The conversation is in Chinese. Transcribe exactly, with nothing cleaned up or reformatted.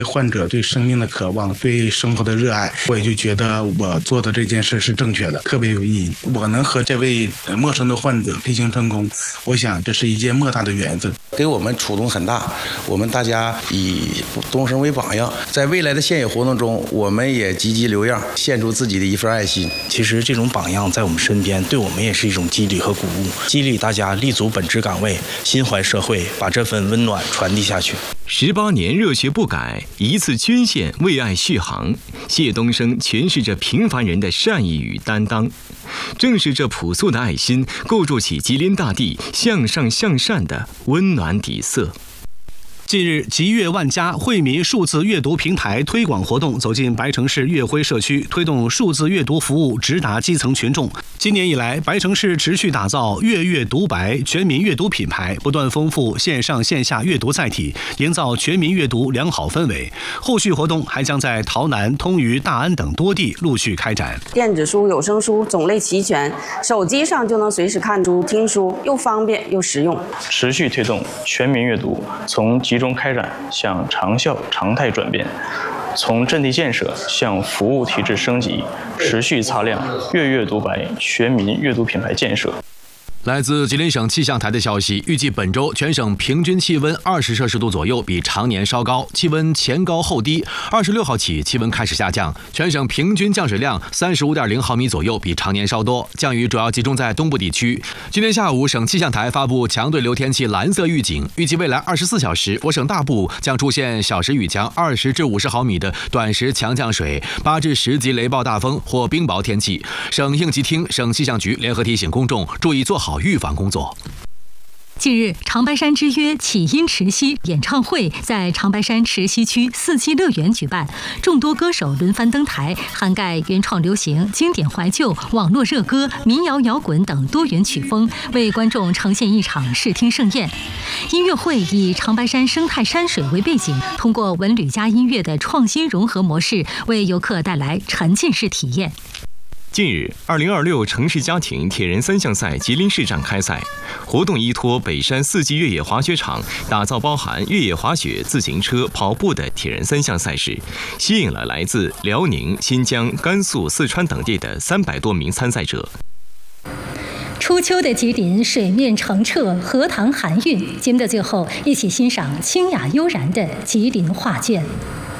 患者对生命的渴望，对生活的热爱，我也就觉得我做的这件事是正确的，特别有意义。我能和这位陌生的患者配型成功，我想这是一件莫大的缘分， 给我们触动很大。我们大家以东升为榜样，在未来的献血活动中，我们也积极留样，献出自己的一份爱心。 其实这种榜样在我们身边，对我们也是一种激励和鼓舞，激励大家立足本职岗位，心怀社会，把这份温暖传递下去。 十八年热血不改，一次捐献为爱续航。谢东升诠释着平凡人的善意与担当，正是这朴素的爱心，构筑起吉林大地向上向善的温暖底色。 近日，集阅万家惠民数字阅读平台推广活动走进白城市月辉社区，推动数字阅读服务直达基层群众。今年以来，白城市持续打造月阅读白全民阅读品牌，不断丰富线上线下阅读载体，营造全民阅读良好氛围。后续活动还将在洮南、通榆、大安等多地陆续开展。 电子书、有声书种类齐全，手机上就能随时看书、听书，又方便又实用。 持续推动全民阅读从集中开展向长效常态转变，从阵地建设向服务体制升级，持续擦亮月阅读白全民阅读品牌建设。 来自吉林省气象台的消息，预计本周全省平均气温二十摄氏度左右，比常年稍高，气温前高后低。二十六号起，气温开始下降，全省平均降水量三十五点零毫米左右，比常年稍多。降雨主要集中在东部地区。今天下午，省气象台发布强对流天气蓝色预警，预计未来二十四小时，我省大部将出现小时雨强二十至五十毫米的短时强降水，八至十级雷暴大风或冰雹天气。省应急厅、省气象局联合提醒公众注意做好预防工作。 近日，长白山之约启音池溪演唱会在长白山池溪区四季乐园举办，众多歌手轮番登台，涵盖原创流行、经典怀旧、网络热歌、民谣摇滚等多元曲风，为观众呈现一场视听盛宴。音乐会以长白山生态山水为背景，通过文旅加音乐的创新融合模式，为游客带来沉浸式体验。 近日，二零二六城市家庭铁人三项赛吉林市站开赛，活动依托北山四季越野滑雪场，打造包含越野滑雪、自行车、跑步的铁人三项赛事，吸引了来自辽宁、新疆、甘肃、四川等地的三百多名参赛者。 初秋的吉林水面澄澈，荷塘含韵。节目的最后，一起欣赏清雅悠然的吉林画卷。